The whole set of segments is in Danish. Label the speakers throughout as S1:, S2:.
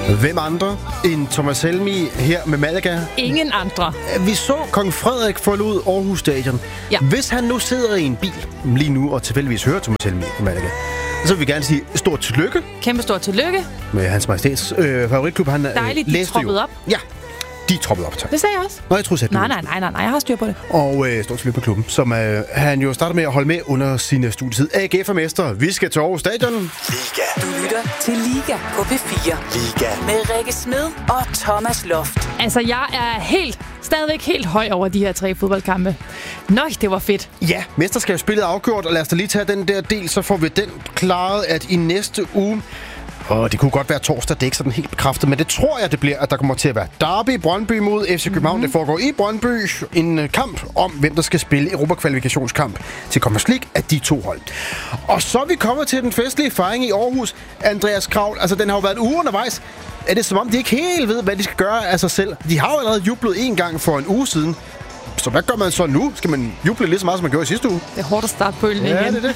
S1: Hvem andre end Thomas Helmig her med Malaga?
S2: Ingen andre.
S1: Vi så kong Frederik forlod Aarhus Stadion.
S2: Ja.
S1: Hvis han nu sidder i en bil lige nu og tilfældigvis hører Thomas Helmig i Malaga, så vil vi gerne sige stort tillykke.
S2: Kæmpe stort tillykke.
S1: Med Hans Majestæts favoritklub. Han
S2: dejligt, de troppede op.
S1: Ja, de troppede op, tak.
S2: Det sagde jeg også.
S1: Nå, jeg tror
S2: Nej, jeg har styr på det.
S1: Og stort tillykke med klubben, som han jo starter med at holde med under sin studietid. AGF er mester. Vi skal til Aarhus Stadion.
S3: Liga. Du lytter til Liga på P4. Liga. Med Rikke Smed og Thomas Loft.
S2: Altså, jeg er stadigvæk helt høj over de her 3 fodboldkampe. Nøj, det var fedt.
S1: Ja, mesterskabsspillet er afgjort, og lad os da lige tage den der del, så får vi den klaret, at i næste uge... Og det kunne godt være torsdag, det er ikke sådan helt bekræftet, men det tror jeg, det bliver, at der kommer til at være derby Brøndby mod FC København. Det foregår i Brøndby. En kamp om, hvem der skal spille Europa-kvalifikationskamp til Conference League af de 2 hold. Og så er vi kommet til den festlige fejring i Aarhus. Andreas Kraul, altså den har jo været en uge undervejs. Er det som om, de ikke helt ved, hvad de skal gøre af sig selv? De har jo allerede jublet en gang for en uge siden. Så hvad gør man så nu? Skal man juble lige så meget, som man gjorde i sidste uge?
S2: Det er hårdt at starte på øllen igen.
S1: Ja, det er det.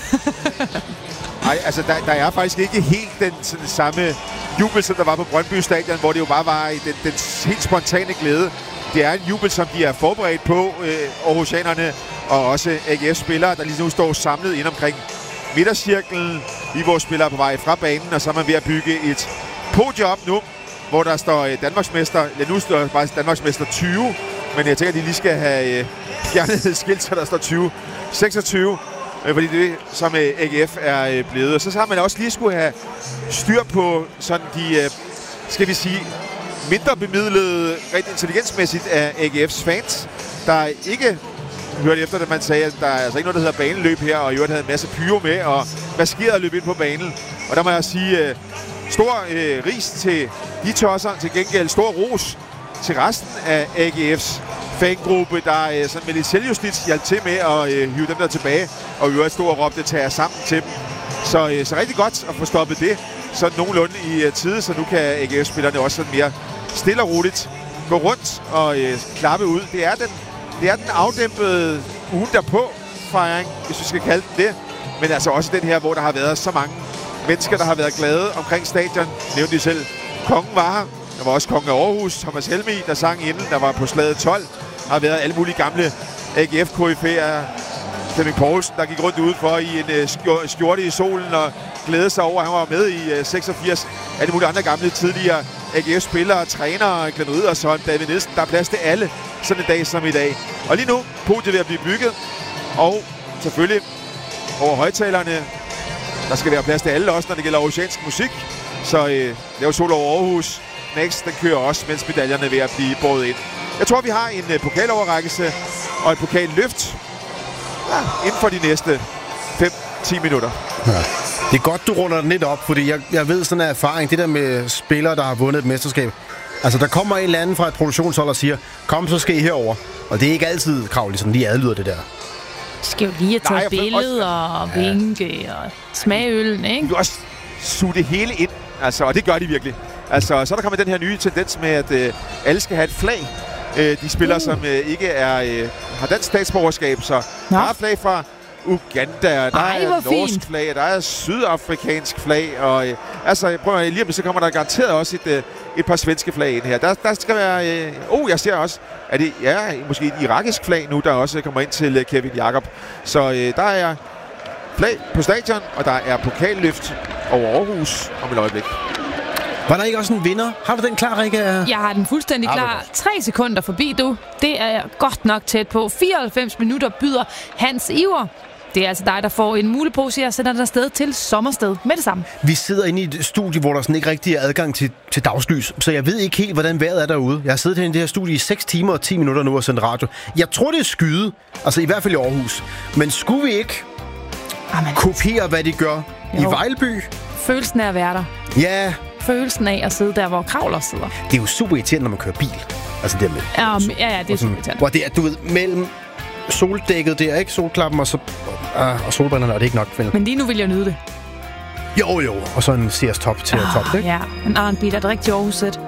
S4: Nej, altså der er faktisk ikke helt den samme jubel, som der var på Brøndby Stadion, hvor det jo bare var den helt spontane glæde. Det er en jubel, som de er forberedt på, Aarhusianerne og også AGF-spillere, der lige nu står samlet ind omkring midtercirklen. Vi vores spillere på vej fra banen, og så er man ved at bygge et podium op nu, hvor der står Danmarksmester. Ja, nu står bare Danmarksmester 20, men jeg tænker, at de lige skal have fjernet et skilt, så der står 2026. Fordi det som AGF er blevet. Og så har man også lige skulle have styr på sådan de, skal vi sige, mindre bemidlede, rent intelligensmæssigt af AGF's fans, der ikke hørte efter, at man sagde, at der er altså ikke noget, der hedder baneløb her, og i øvrigt havde en masse pyro med, og maskeret at løbe ind på banen. Og der må jeg sige, stor ris til de tosser, til gengæld stor ros til resten af AGF's fangruppe, der sådan med lidt selvjustits hjalp til med at hive dem der tilbage, og i øvrigt stå og råbte, tager sammen til dem. Så rigtig godt at få stoppet det sådan nogenlunde i tide, så nu kan AGF-spillerne også sådan mere stille og roligt gå rundt og klappe ud. Det er den afdæmpede ugen derpå fejring, hvis vi skal kalde den det, men altså også den her, hvor der har været så mange mennesker, der har været glade omkring stadion. Nævnte de selv, kongen var her. Der var også kongen af Aarhus, Thomas Helmig, der sang inden, der var på slaget 12. Der har været alle mulige gamle AGF-KF'er. Flemming Poulsen, der gik rundt udenfor i en skjorte i solen og glædede sig over, han var med i 86. Alle mulige andre gamle tidligere AGF-spillere, trænere, Glenn Riddersson, David Nielsen. Der er plads til alle sådan en dag som i dag. Og lige nu, podiet ved at blive bygget. Og selvfølgelig over højtalerne, der skal være plads til alle også, når det gælder aarhusiansk musik. Så lav sol over Aarhus. Next, den kører også, mens medaljerne er ved at blive båret ind. Jeg tror, vi har en pokaloverrækkelse og et pokalløft inden for de næste 5-10 minutter.
S1: Ja. Det er godt, du runder den lidt op, fordi jeg ved sådan en erfaring, det der med spillere, der har vundet et mesterskab. Altså, der kommer en eller anden fra et produktionshold og siger, kom, så skal I herover. Og det er ikke altid krav, ligesom lige adlyder det der.
S2: Skal jo lige tage et billede og vinke og smage øllen, ikke? Du
S4: kan også suge det hele ind, altså, og det gør de virkelig. Altså, så er der kommet den her nye tendens med, at alle skal have et flag. De spillere, som ikke har dansk statsborgerskab, så der er flag fra Uganda, der er norsk flag, der er sydafrikansk flag, og altså, prøv at lige om så kommer der garanteret også et par svenske flag ind her. Der skal være, jeg ser også, at det måske et irakisk flag nu, der også kommer ind til Kevin Jakob. Så der er flag på stadion, og der er pokalløft over Aarhus om et øjeblik.
S1: Var der ikke også en vinder? Har du den klar, Rikke?
S2: Jeg har den fuldstændig klar. 3 sekunder forbi, du. Det er godt nok tæt på. 94 minutter byder Hans Iver. Det er altså dig, der får en mulepose, og sender dig afsted til Sommersted med det samme.
S1: Vi sidder inde i et studie, hvor der sådan ikke rigtig er adgang til dagslys, så jeg ved ikke helt, hvordan vejret er derude. Jeg har siddet herinde i det her studie i 6 timer og 10 minutter nu og sendt radio. Jeg tror, det er skyde, altså i hvert fald i Aarhus. Men skulle vi ikke kopiere, hvad de gør i Vejlby?
S2: Følelsen af at være der.
S1: Ja.
S2: Følelsen af at sidde der, hvor Kravler sidder.
S1: Det er jo super irriterende, når man kører bil. Altså dermed.
S2: Ja, det er super irriterende.
S1: Hvor det er, du ved, mellem soldækket der, ikke? Solklappen og så og solbrillerne, og det er ikke nok. Vel?
S2: Men lige nu vil jeg nyde det.
S1: Jo. Og så en CS Top til top, ikke?
S2: Ja, en R&B, der er et rigtigt Aarhus-sæt.